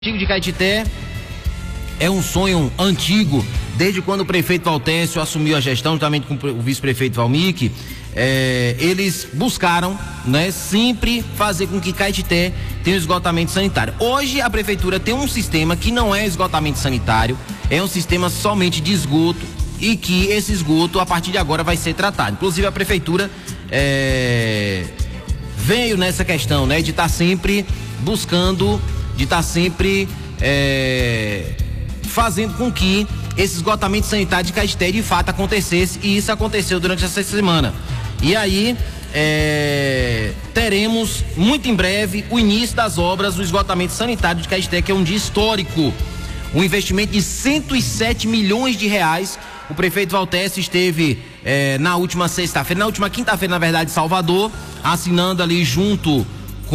Antigo de Caetité é um sonho antigo, desde quando o prefeito Valtécio assumiu a gestão, juntamente com o vice-prefeito Valmic. Eles buscaram, né, sempre fazer com que Caetité tenha um esgotamento sanitário. Hoje a prefeitura tem um sistema que não é esgotamento sanitário, é um sistema somente de esgoto, e que esse esgoto a partir de agora vai ser tratado. Inclusive a prefeitura veio nessa questão, né, de estar sempre buscando, de estar sempre fazendo com que esse esgotamento sanitário de Caetité de fato acontecesse, e isso aconteceu durante essa semana. E aí teremos muito em breve o início das obras do esgotamento sanitário de Caetité, que é um dia histórico, um investimento de 107 milhões de reais. O prefeito Valtécio esteve na última quinta-feira, na verdade, em Salvador, assinando ali junto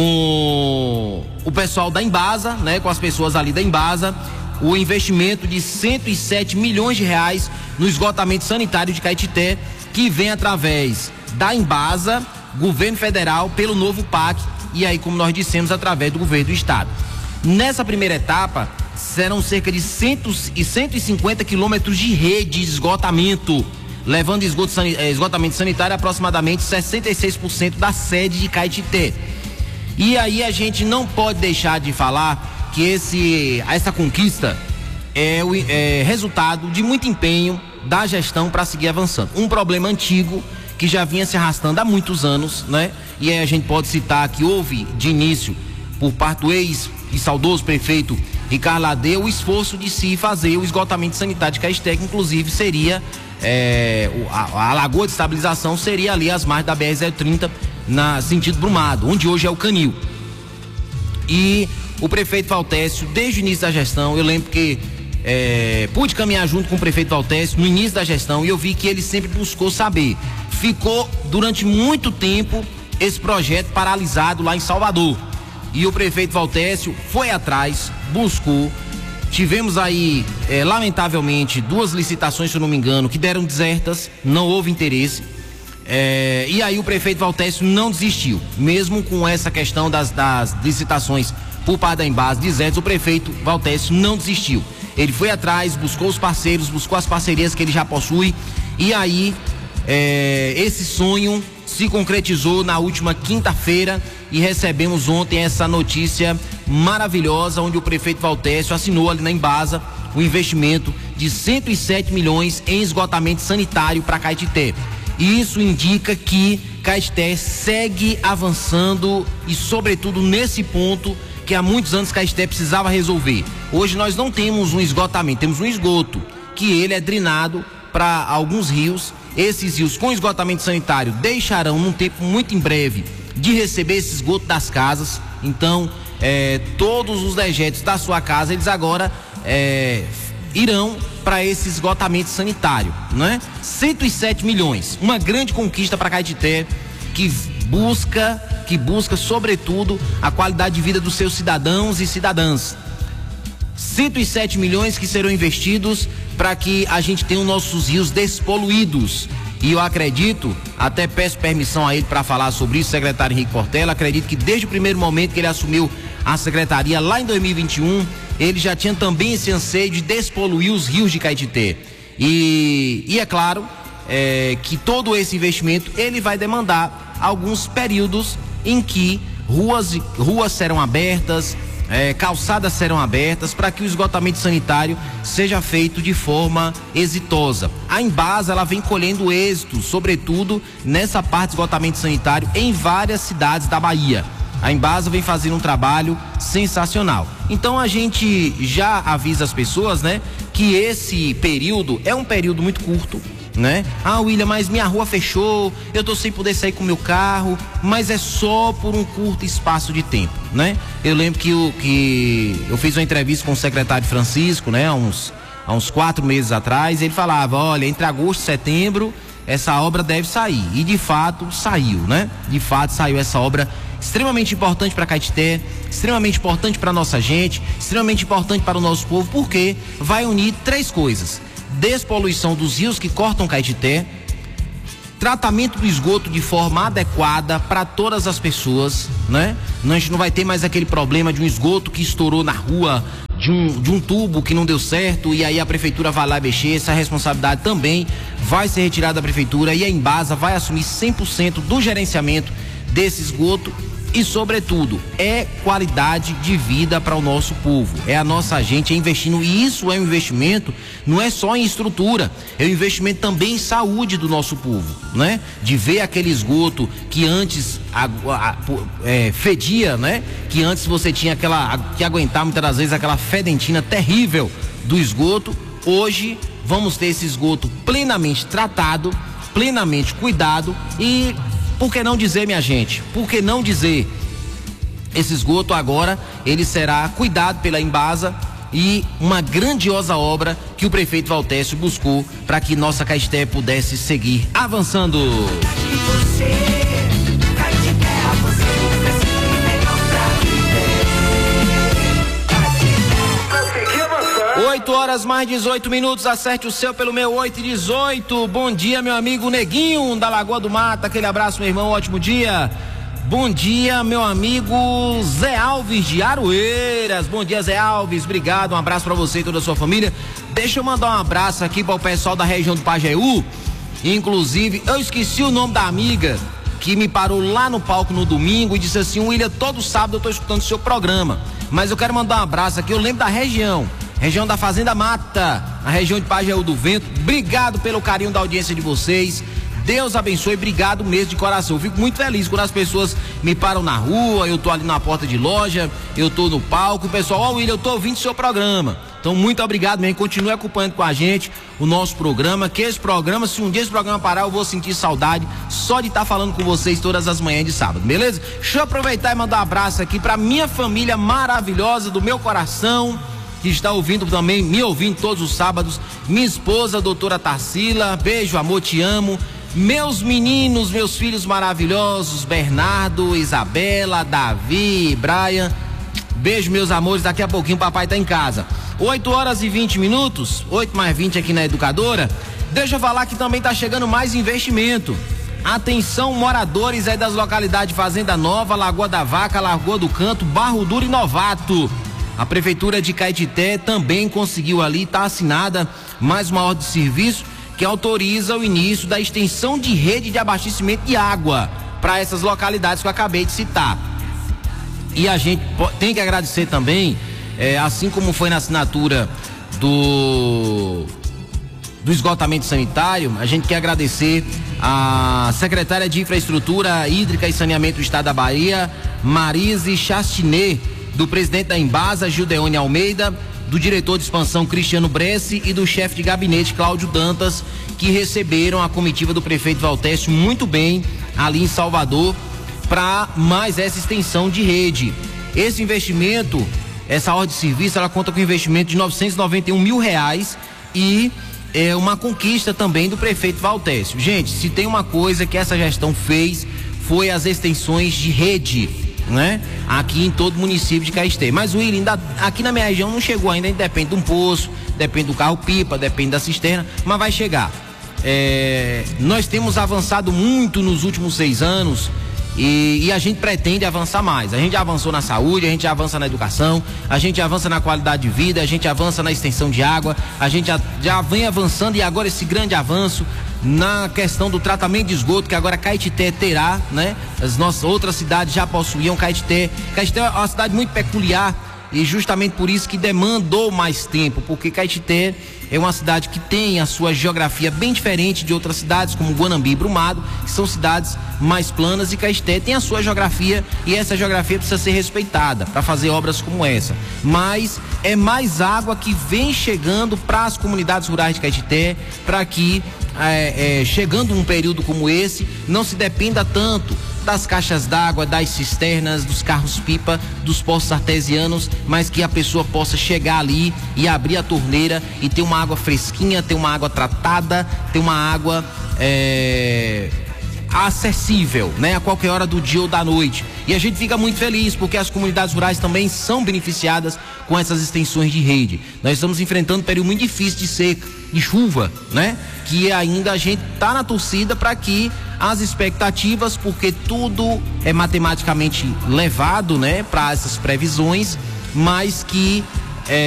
com o pessoal da Embasa, né, com as pessoas ali da Embasa, o investimento de 107 milhões de reais no esgotamento sanitário de Caetité, que vem através da Embasa, governo federal, pelo novo PAC, e aí, como nós dissemos, através do governo do estado. Nessa primeira etapa, serão cerca de 150 quilômetros de rede de esgotamento, levando esgotamento sanitário a aproximadamente 66% da sede de Caetité. E aí a gente não pode deixar de falar que essa conquista é resultado de muito empenho da gestão para seguir avançando. Um problema antigo que já vinha se arrastando há muitos anos, né? E aí a gente pode citar que houve de início, por parte do ex e saudoso prefeito Ricardo Ladeu, o esforço de se fazer o esgotamento sanitário de Caetité, que inclusive seria a lagoa de estabilização seria ali as margens da BR-030, na sentido Brumado, onde hoje é o Canil. E o prefeito Valtécio, desde o início da gestão, eu lembro que pude caminhar junto com o prefeito Valtécio no início da gestão, e eu vi que ele sempre buscou saber. Ficou durante muito tempo esse projeto paralisado lá em Salvador, e o prefeito Valtécio foi atrás, buscou. Tivemos aí, lamentavelmente, 2 licitações, se eu não me engano, que deram desertas, não houve interesse. E aí o prefeito Valtécio não desistiu, mesmo com essa questão das licitações por parte da Embasa desertas, o prefeito Valtécio não desistiu. Ele foi atrás, buscou os parceiros, buscou as parcerias que ele já possui, e aí esse sonho se concretizou na última quinta-feira, e recebemos ontem essa notícia maravilhosa, onde o prefeito Valtécio assinou ali na Embasa um investimento de 107 milhões em esgotamento sanitário para Caetité. E isso indica que Caetité segue avançando, e sobretudo nesse ponto que há muitos anos Caetité precisava resolver. Hoje nós não temos um esgotamento, temos um esgoto, que ele é drenado para alguns rios. Esses rios com esgotamento sanitário deixarão num tempo muito em breve de receber esse esgoto das casas. Então todos os dejetos da sua casa, eles agora irão para esse esgotamento sanitário, né? 107 milhões, uma grande conquista para Caetité, que busca sobretudo a qualidade de vida dos seus cidadãos e cidadãs. 107 milhões que serão investidos para que a gente tenha os nossos rios despoluídos. E eu acredito, até peço permissão a ele para falar sobre isso, secretário Henrique Portela, acredito que desde o primeiro momento que ele assumiu a secretaria lá em 2021, ele já tinha também esse anseio de despoluir os rios de Caetité. E é claro que todo esse investimento ele vai demandar alguns períodos em que ruas serão abertas, calçadas serão abertas, para que o esgotamento sanitário seja feito de forma exitosa. A Embasa, ela vem colhendo êxito, sobretudo nessa parte de esgotamento sanitário em várias cidades da Bahia. A Embasa vem fazendo um trabalho sensacional. Então a gente já avisa as pessoas, né, que esse período é um período muito curto, né? Ah, William, mas minha rua fechou, eu tô sem poder sair com meu carro, mas é só por um curto espaço de tempo, né? Eu lembro que eu fiz uma entrevista com o secretário Francisco, né, há uns 4 meses atrás. Ele falava, olha, entre agosto e setembro essa obra deve sair, e de fato saiu, né? De fato saiu essa obra extremamente importante para Caetité, extremamente importante para nossa gente, extremamente importante para o nosso povo, porque vai unir 3 coisas: despoluição dos rios que cortam Caetité, tratamento do esgoto de forma adequada para todas as pessoas, né? A gente não vai ter mais aquele problema de um esgoto que estourou na rua, de um tubo que não deu certo e aí a prefeitura vai lá mexer. Essa responsabilidade também vai ser retirada da prefeitura e a Embasa vai assumir 100% do gerenciamento desse esgoto. E, sobretudo, é qualidade de vida para o nosso povo. É a nossa gente investindo, e isso é um investimento, não é só em estrutura, é um investimento também em saúde do nosso povo, né? De ver aquele esgoto que antes fedia, né? Que antes você tinha que aguentar muitas das vezes aquela fedentina terrível do esgoto. Hoje vamos ter esse esgoto plenamente tratado, plenamente cuidado e, por que não dizer, minha gente? Por que não dizer? Esse esgoto agora, ele será cuidado pela Embasa e uma grandiosa obra que o prefeito Valtécio buscou para que nossa Caeté pudesse seguir avançando. 8h mais 18 minutos, acerte o seu pelo meu 8h18. Bom dia, meu amigo Neguinho da Lagoa do Mata, aquele abraço, meu irmão, ótimo dia. Bom dia, meu amigo Zé Alves de Aroeiras. Bom dia, Zé Alves, obrigado, um abraço pra você e toda a sua família. Deixa eu mandar um abraço aqui para o pessoal da região do Pajeú. Inclusive, eu esqueci o nome da amiga que me parou lá no palco no domingo e disse assim: William, todo sábado eu tô escutando o seu programa, mas eu quero mandar um abraço aqui, eu lembro da região da Fazenda Mata, a região de Pajeú do Vento. Obrigado pelo carinho da audiência de vocês, Deus abençoe, obrigado mesmo de coração. Eu fico muito feliz quando as pessoas me param na rua, eu tô ali na porta de loja, eu tô no palco, o pessoal, William, eu tô ouvindo o seu programa. Então, muito obrigado mesmo, continue acompanhando com a gente o nosso programa, que esse programa, se um dia esse programa parar, eu vou sentir saudade só de estar falando com vocês todas as manhãs de sábado, beleza? Deixa eu aproveitar e mandar um abraço aqui pra minha família maravilhosa do meu coração, que está ouvindo também, me ouvindo todos os sábados, minha esposa, doutora Tarsila, beijo, amor, te amo. Meus meninos, meus filhos maravilhosos, Bernardo, Isabela, Davi, Brian, beijo, meus amores, daqui a pouquinho o papai tá em casa. 8h20, 8 mais 20 aqui na Educadora. Deixa eu falar que também tá chegando mais investimento. Atenção, moradores aí das localidades Fazenda Nova, Lagoa da Vaca, Lagoa do Canto, Barro Duro e Novato. A Prefeitura de Caetité também conseguiu ali, tá assinada mais uma ordem de serviço que autoriza o início da extensão de rede de abastecimento de água para essas localidades que eu acabei de citar. E a gente tem que agradecer também, assim como foi na assinatura do esgotamento sanitário, a gente quer agradecer a secretária de Infraestrutura Hídrica e Saneamento do Estado da Bahia, Marise Chastinet, do presidente da Embasa, Gildeone Almeida, do diretor de expansão Cristiano Bressi e do chefe de gabinete Cláudio Dantas, que receberam a comitiva do prefeito Valtécio muito bem ali em Salvador para mais essa extensão de rede. Esse investimento, essa ordem de serviço, ela conta com um investimento de R$991 mil e é uma conquista também do prefeito Valtécio. Gente, se tem uma coisa que essa gestão fez, foi as extensões de rede, né? Aqui em todo o município de Caeté. Mas o William, aqui na minha região não chegou ainda, depende de um poço, depende do carro-pipa, depende da cisterna, mas vai chegar. Nós temos avançado muito nos últimos 6 anos e a gente pretende avançar mais. A gente já avançou na saúde, a gente já avança na educação, a gente avança na qualidade de vida, a gente avança na extensão de água, a gente já vem avançando, e agora esse grande avanço na questão do tratamento de esgoto, que agora Caetité terá, né? As nossas outras cidades já possuíam Caetité. Caetité é uma cidade muito peculiar e justamente por isso que demandou mais tempo, porque Caetité é uma cidade que tem a sua geografia bem diferente de outras cidades, como Guanambi e Brumado, que são cidades mais planas, e Caetité tem a sua geografia, e essa geografia precisa ser respeitada para fazer obras como essa. Mas é mais água que vem chegando para as comunidades rurais de Caetité, para que chegando um período como esse, não se dependa tanto das caixas d'água, das cisternas, dos carros-pipa, dos poços artesianos, mas que a pessoa possa chegar ali e abrir a torneira e ter uma água fresquinha, ter uma água tratada, ter uma água acessível, né, a qualquer hora do dia ou da noite. E a gente fica muito feliz porque as comunidades rurais também são beneficiadas com essas extensões de rede. Nós estamos enfrentando um período muito difícil de seca, de chuva, né? Que ainda a gente tá na torcida para que as expectativas, porque tudo é matematicamente levado, né, para essas previsões, mas que